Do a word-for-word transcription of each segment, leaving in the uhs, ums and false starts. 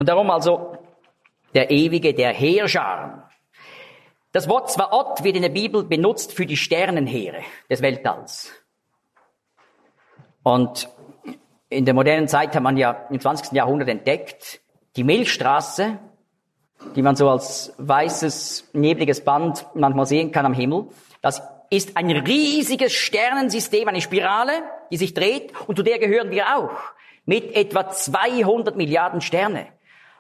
Und darum also der Ewige der Heerscharen. Das Wort Zwaot wird in der Bibel benutzt für die Sternenheere des Weltalls. Und in der modernen Zeit hat man ja im zwanzigsten Jahrhundert entdeckt, die Milchstraße, die man so als weißes, nebliges Band manchmal sehen kann am Himmel, das ist ein riesiges Sternensystem, eine Spirale, die sich dreht, und zu der gehören wir auch, mit etwa zweihundert Milliarden Sterne.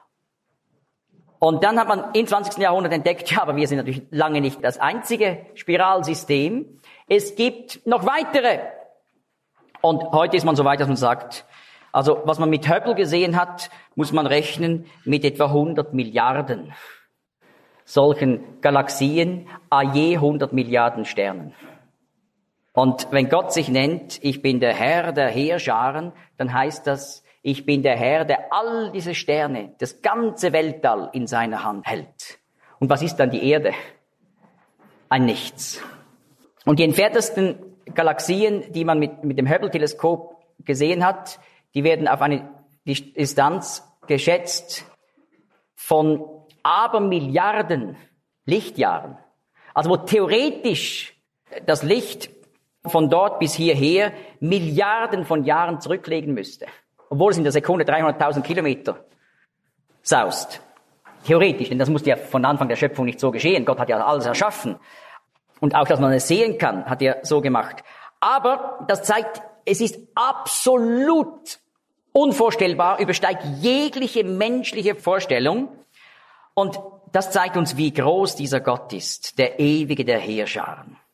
Und dann hat man im zwanzigsten Jahrhundert entdeckt, ja, aber wir sind natürlich lange nicht das einzige Spiralsystem. Es gibt noch weitere. Und heute ist man so weit, dass man sagt, also was man mit Hubble gesehen hat, muss man rechnen mit etwa hundert Milliarden solchen Galaxien, a je hundert Milliarden Sternen. Und wenn Gott sich nennt, ich bin der Herr der Heerscharen, dann heißt das, ich bin der Herr, der all diese Sterne, das ganze Weltall in seiner Hand hält. Und was ist dann die Erde? Ein Nichts. Und die entferntesten Galaxien, die man mit, mit dem Hubble-Teleskop gesehen hat, die werden auf eine Distanz geschätzt von Abermilliarden Lichtjahren. Also wo theoretisch das Licht von dort bis hierher Milliarden von Jahren zurücklegen müsste. Obwohl es in der Sekunde dreihunderttausend Kilometer saust. Theoretisch, denn das musste ja von Anfang der Schöpfung nicht so geschehen. Gott hat ja alles erschaffen. Und auch, dass man es sehen kann, hat er so gemacht. Aber das zeigt, es ist absolut unvorstellbar, übersteigt jegliche menschliche Vorstellung. Und das zeigt uns, wie groß dieser Gott ist, der Ewige der Heerscharen.